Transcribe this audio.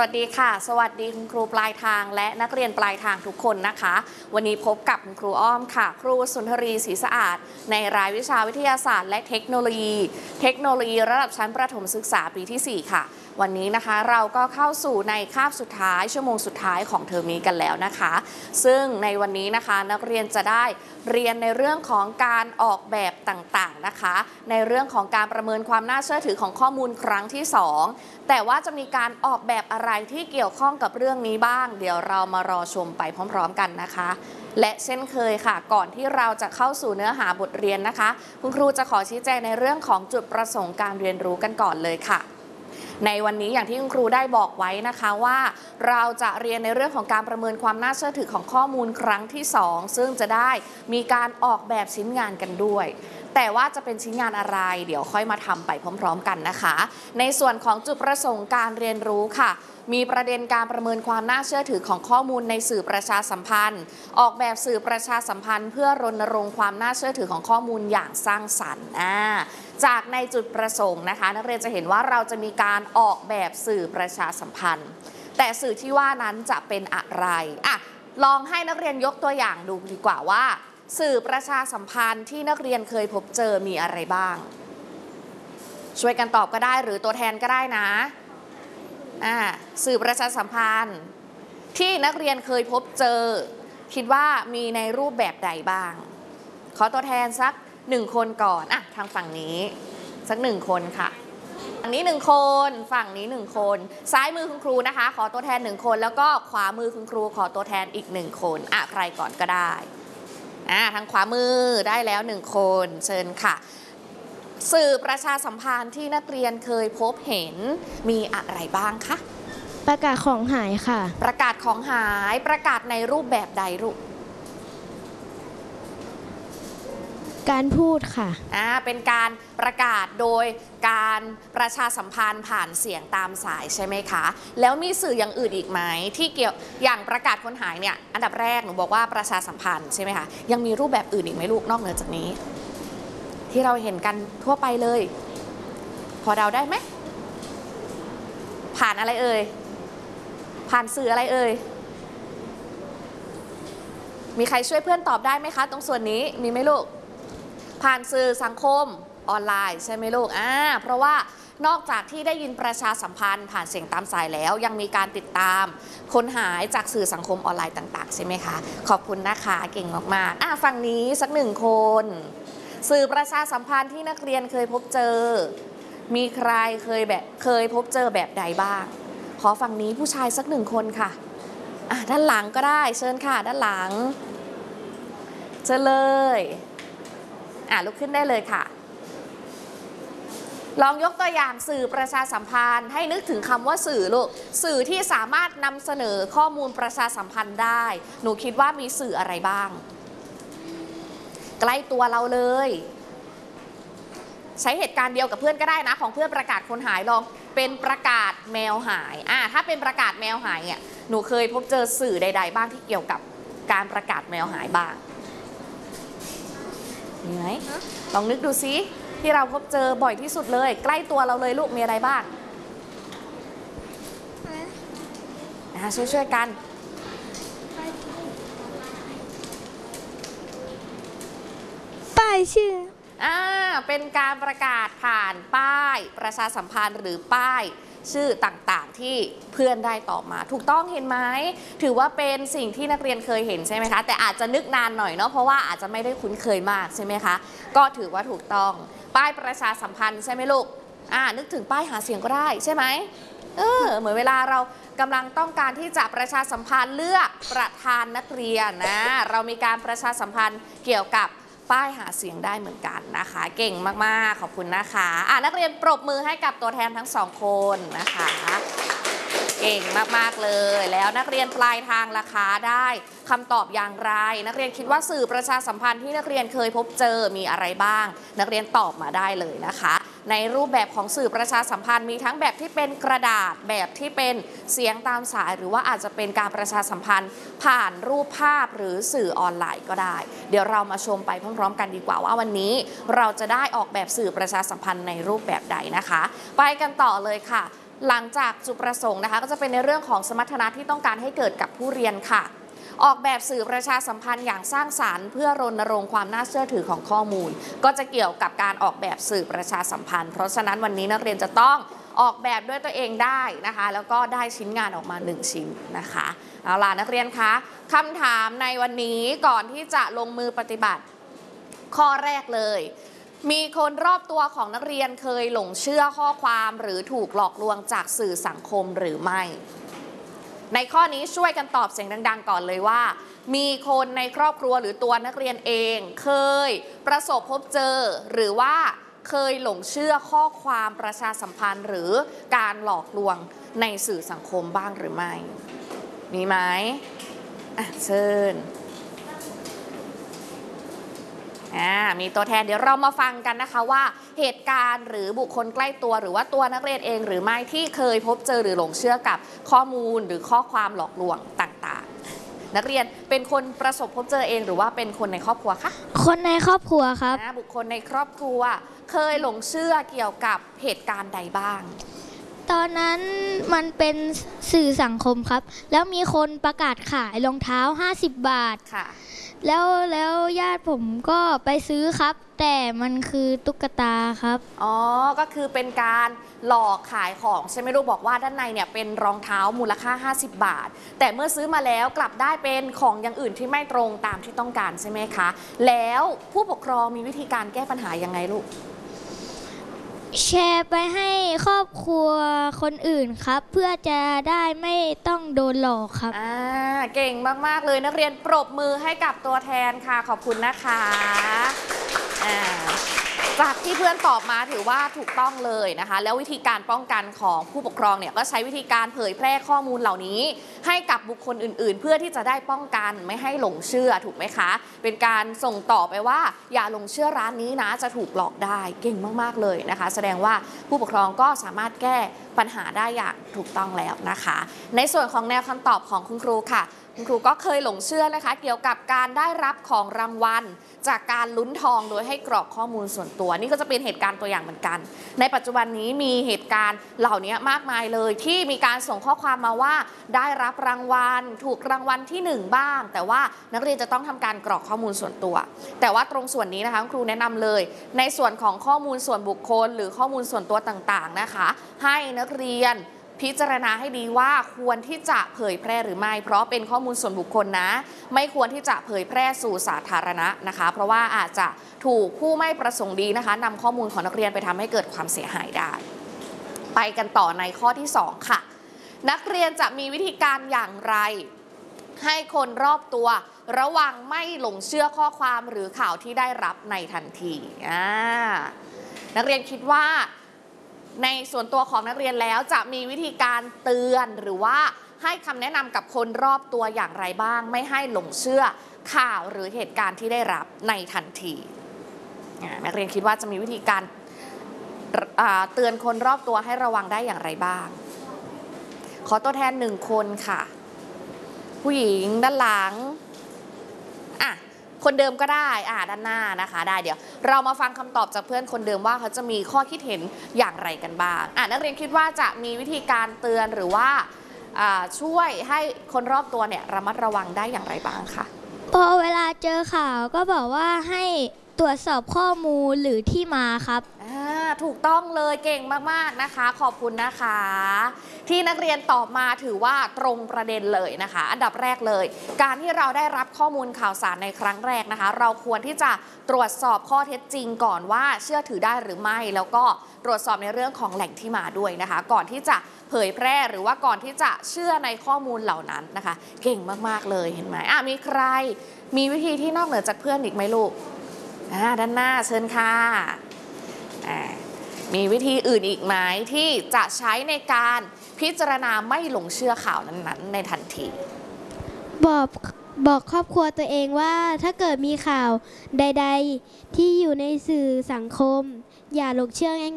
วัสดีค่ะสวัสดีคุณครูปลายทางและนักเรียนปลายทางทุกคนนะคะวันนี้พบกับคุณครูอ้อมค่ะครูสุนทรีศรีสะอาดในรายวิชาวิทยาศาสตร์และเทคโนโลยีระดับชั้นประถมศึกษาปีที่4ค่ะวันนี้นะคะเราก็เข้าสู่ในคาบสุดท้ายชั่วโมงสุดท้ายของเทอมนี้กันแล้วนะคะซึ่งในวันนี้นะคะนักเรียนจะได้เรียนในเรื่องของการออกแบบต่างๆนะคะในเรื่องของการประเมินความน่าเชื่อถือของข้อมูลครั้งที่2แต่ว่าจะมีการออกแบบอะไรที่เกี่ยวข้องกับเรื่องนี้บ้างเดี๋ยวเรามารอชมไปพร้อมๆกันนะคะและเช่นเคยค่ะก่อนที่เราจะเข้าสู่เนื้อหาบทเรียนนะคะคุณครูจะขอชี้แจงในเรื่องของจุดประสงค์การเรียนรู้กันก่อนเลยค่ะในวันนี้อย่างที่คุณครูได้บอกไว้นะคะว่าเราจะเรียนในเรื่องของการประเมินความน่าเชื่อถือของข้อมูลครั้งที่2ซึ่งจะได้มีการออกแบบชิ้นงานกันด้วยแต่ว่าจะเป็นชิ้นงานอะไรเดี๋ยวค่อยมาทำไปพร้อมๆกันนะคะในส่วนของจุดประสงค์การเรียนรู้ค่ะมีประเด็นการประเมินความน่าเชื่อถือของข้อมูลในสื่อประชาสัมพันธ์ออกแบบสื่อประชาสัมพันธ์เพื่อรณรงค์ความน่าเชื่อถือของข้อมูลอย่างสร้างสรรค์จากในจุดประสงค์นะคะนักเรียนจะเห็นว่าเราจะมีการออกแบบสื่อประชาสัมพันธ์แต่สื่อที่ว่านั้นจะเป็นอะไรลองให้นักเรียนยกตัวอย่างดูดีกว่าว่าสื่อประชาสัมพันธ์ที่นักเรียนเคยพบเจอมีอะไรบ้างช่วยกันตอบก็ได้หรือตัวแทนก็ได้นะสื่อประชาสัมพันธ์ที่นักเรียนเคยพบเจอคิดว่ามีในรูปแบบใดบ้างขอตัวแทนสัก1คนก่อนทางฝั่งนี้สัก1คนค่ะฝั่งนี้1คนฝั่งนี้1คนซ้ายมือคุณครูนะคะขอตัวแทน1คนแล้วก็ขวามือคุณครูขอตัวแทนอีก1คนใครก่อนก็ได้ทางขวามือได้แล้ว1คนเชิญค่ะสื่อประชาสัมพันธ์ที่นักเรียนเคยพบเห็นมีอะไรบ้างคะประกาศของหายค่ะประกาศของหายประกาศในรูปแบบใดลูกการพูดค่ะเป็นการประกาศโดยการประชาสัมพันธ์ผ่านเสียงตามสายใช่ไหมคะแล้วมีสื่ออย่างอื่นอีกไหมที่เกี่ยวอย่างประกาศคนหายเนี่ยอันดับแรกหนูบอกว่าประชาสัมพันธ์ใช่ไหมคะยังมีรูปแบบอื่นอีกไหมลูกนอกเหนือจากนี้ที่เราเห็นกันทั่วไปเลยพอเดาได้ไหมผ่านอะไรเอ่ยผ่านสื่ออะไรเอ่ยมีใครช่วยเพื่อนตอบได้ไหมคะตรงส่วนนี้มีไหมลูกผ่านสื่อสังคมออนไลน์ใช่ไหมลูกเพราะว่านอกจากที่ได้ยินประชาสัมพันธ์ผ่านเสียงตามสายแล้วยังมีการติดตามคนหายจากสื่อสังคมออนไลน์ต่างๆใช่ไหมคะขอบคุณนะคะเก่งมากๆฝั่งนี้สัก1คนสื่อประชาสัมพันธ์ที่นักเรียนเคยพบเจอมีใครเคยพบเจอแบบใดบ้างขอฝั่งนี้ผู้ชายสัก1คนค่ะด้านหลังก็ได้เชิญค่ะด้านหลังเชิญเลยลุกขึ้นได้เลยค่ะลองยกตัวอย่างสื่อประชาสัมพันธ์ให้นึกถึงคำว่าสื่อลูกสื่อที่สามารถนำเสนอข้อมูลประชาสัมพันธ์ได้หนูคิดว่ามีสื่ออะไรบ้างใกล้ตัวเราเลยใช้เหตุการณ์เดียวกับเพื่อนก็ได้นะของเพื่อนประกาศคนหายลองเป็นประกาศแมวหายถ้าเป็นประกาศแมวหายเนี่ยหนูเคยพบเจอสื่อใดๆบ้างที่เกี่ยวกับการประกาศแมวหายบ้างมีไหมลองนึกดูซิที่เราพบเจอบ่อยที่สุดเลยใกล้ตัวเราเลยลูกมีอะไรบ้างช่วยกันป้ายชื่อเป็นการประกาศผ่านป้ายประชาสัมพันธ์หรือป้ายชื่อต่างๆที่เพื่อนได้ตอบมาถูกต้องเห็นไหมถือว่าเป็นสิ่งที่นักเรียนเคยเห็นใช่ไหมคะแต่อาจจะนึกนานหน่อยเนาะเพราะว่าอาจจะไม่ได้คุ้นเคยมากใช่ไหมคะก็ถือว่าถูกต้องป้ายประชาสัมพันธ์ใช่ไหมลูกนึกถึงป้ายหาเสียงก็ได้ใช่ไหมเหมือนเวลาเรากำลังต้องการที่จะประชาสัมพันธ์เลือกประธานนักเรียนเรามีการประชาสัมพันธ์เกี่ยวกับป้ายหาเสียงได้เหมือนกันนะคะเก่งมากๆขอบคุณนะคะนักเรียนปรบมือให้กับตัวแทนทั้ง2คนนะคะเก่งมากๆเลยแล้วนักเรียนปลายทางล่ะคะได้คำตอบอย่างไรนักเรียนคิดว่าสื่อประชาสัมพันธ์ที่นักเรียนเคยพบเจอมีอะไรบ้างนักเรียนตอบมาได้เลยนะคะในรูปแบบของสื่อประชาสัมพันธ์มีทั้งแบบที่เป็นกระดาษแบบที่เป็นเสียงตามสายหรือว่าอาจจะเป็นการประชาสัมพันธ์ผ่านรูปภาพหรือสื่อออนไลน์ก็ได้เดี๋ยวเรามาชมไปพร้อมๆกันดีกว่าว่าวันนี้เราจะได้ออกแบบสื่อประชาสัมพันธ์ในรูปแบบใดนะคะไปกันต่อเลยค่ะหลังจากจุดประสงค์นะคะก็จะเป็นในเรื่องของสมรรถนะที่ต้องการให้เกิดกับผู้เรียนค่ะออกแบบสื่อประชาสัมพันธ์อย่างสร้างสรรค์เพื่อรณรงค์ความน่าเชื่อถือของข้อมูลก็จะเกี่ยวกับการออกแบบสื่อประชาสัมพันธ์เพราะฉะนั้นวันนี้นักเรียนจะต้องออกแบบด้วยตัวเองได้นะคะแล้วก็ได้ชิ้นงานออกมา1ชิ้นนะคะเอาล่ะนักเรียนคะคำถามในวันนี้ก่อนที่จะลงมือปฏิบัติข้อแรกเลยมีคนรอบตัวของนักเรียนเคยหลงเชื่อข้อความหรือถูกหลอกลวงจากสื่อสังคมหรือไม่ในข้อนี้ช่วยกันตอบเสียงดังๆก่อนเลยว่ามีคนในครอบครัวหรือตัวนักเรียนเองเคยประสบพบเจอหรือว่าเคยหลงเชื่อข้อความประชาสัมพันธ์หรือการหลอกลวงในสื่อสังคมบ้างหรือไม่มีไหมเชิญมีตัวแทนเดี๋ยวเรามาฟังกันนะคะว่าเหตุการณ์หรือบุคคลใกล้ตัวหรือว่าตัวนักเรียนเองหรือไม่ที่เคยพบเจอหรือหลงเชื่อกับข้อมูลหรือข้อความหลอกลวงต่างๆนักเรียนเป็นคนประสบพบเจอเองหรือว่าเป็นคนในครอบครัวคะคนในครอบครัวครับบุคคลในครอบครัวเคยหลงเชื่อเกี่ยวกับเหตุการณ์ใดบ้างตอนนั้นมันเป็นสื่อสังคมครับแล้วมีคนประกาศขายรองเท้า50 บาทค่ะแล้วญาติผมก็ไปซื้อครับแต่มันคือตุ๊กตาครับก็คือเป็นการหลอกขายของใช่ไหมลูกบอกว่าด้านในเนี่ยเป็นรองเท้ามูลค่า50 บาทแต่เมื่อซื้อมาแล้วกลับได้เป็นของอย่างอื่นที่ไม่ตรงตามที่ต้องการใช่ไหมคะแล้วผู้ปกครองมีวิธีการแก้ปัญหายังไงลูกแชร์ไปให้ครอบครัวคนอื่นครับเพื่อจะได้ไม่ต้องโดนหลอกครับเก่งมากๆเลยนักเรียนปรบมือให้กับตัวแทนค่ะขอบคุณนะคะจากที่เพื่อนตอบมาถือว่าถูกต้องเลยนะคะแล้ววิธีการป้องกันของผู้ปกครองเนี่ยก็ใช้วิธีการเผยแพร่ข้อมูลเหล่านี้ให้กับบุคคลอื่นๆเพื่อที่จะได้ป้องกันไม่ให้หลงเชื่อถูกไหมคะเป็นการส่งต่อไปว่าอย่าหลงเชื่อร้านนี้นะจะถูกหลอกได้เก่งมากๆเลยนะคะแสดงว่าผู้ปกครองก็สามารถแก้ปัญหาได้อย่างถูกต้องแล้วนะคะในส่วนของแนวคำตอบของคุณครูค่ะคุณครูก็เคยหลงเชื่อนะคะเกี่ยวกับการได้รับของรางวัลจากการลุ้นทองโดยให้กรอกข้อมูลส่วนตัวนี่ก็จะเป็นเหตุการณ์ตัวอย่างเหมือนกันในปัจจุบันนี้มีเหตุการณ์เหล่านี้มากมายเลยที่มีการส่งข้อความมาว่าได้รับรางวัลถูกรางวัลที่1บ้างแต่ว่านักเรียนจะต้องทำการกรอกข้อมูลส่วนตัวแต่ว่าตรงส่วนนี้นะคะครูแนะนำเลยในส่วนของข้อมูลส่วนบุคคลหรือข้อมูลส่วนตัวต่างๆนะคะให้นักเรียนพิจารณาให้ดีว่าควรที่จะเผยแพร่หรือไม่เพราะเป็นข้อมูลส่วนบุคคลนะไม่ควรที่จะเผยแพร่สู่สาธารณะนะคะเพราะว่าอาจจะถูกผู้ไม่ประสงค์ดีนะคะนำข้อมูลของนักเรียนไปทำให้เกิดความเสียหายได้ไปกันต่อในข้อที่2ค่ะนักเรียนจะมีวิธีการอย่างไรให้คนรอบตัวระวังไม่หลงเชื่อข้อความหรือข่าวที่ได้รับในทันทีนักเรียนคิดว่าในส่วนตัวของนักเรียนแล้วจะมีวิธีการเตือนหรือว่าให้คำแนะนำกับคนรอบตัวอย่างไรบ้างไม่ให้หลงเชื่อข่าวหรือเหตุการณ์ที่ได้รับในทันทีนักเรียนคิดว่าจะมีวิธีการเตือนคนรอบตัวให้ระวังได้อย่างไรบ้างขอตัวแทน1คนค่ะผู้หญิงด้านหลังคนเดิมก็ได้ด้านหน้านะคะได้เดี๋ยวเรามาฟังคำตอบจากเพื่อนคนเดิมว่าเขาจะมีข้อคิดเห็นอย่างไรกันบ้างนักเรียนคิดว่าจะมีวิธีการเตือนหรือว่าช่วยให้คนรอบตัวเนี่ยระมัดระวังได้อย่างไรบ้างคะพอเวลาเจอข่าวก็บอกว่าให้ตรวจสอบข้อมูลหรือที่มาครับถูกต้องเลยเก่งมากๆนะคะขอบคุณนะคะที่นักเรียนตอบมาถือว่าตรงประเด็นเลยนะคะอันดับแรกเลยการที่เราได้รับข้อมูลข่าวสารในครั้งแรกนะคะเราควรที่จะตรวจสอบข้อเท็จจริงก่อนว่าเชื่อถือได้หรือไม่แล้วก็ตรวจสอบในเรื่องของแหล่งที่มาด้วยนะคะก่อนที่จะเผยแพร่หรือว่าก่อนที่จะเชื่อในข้อมูลเหล่านั้นนะคะเก่งมากๆเลยเห็นไหมมีใครมีวิธีที่นอกเหนือจากเพื่อนอีกไหมลูกด้านหน้าเชิญค่ะมีวิธีอื่นอีกไหมที่จะใช้ในการพิจารณาไม่หลงเชื่อข่าวนั้นๆในทันทีบอกครอบครัวตัวเองว่าถ้าเกิดมีข่าวใดๆที่อยู่ในสื่อสังคมอย่าหลงเชื่อง่าย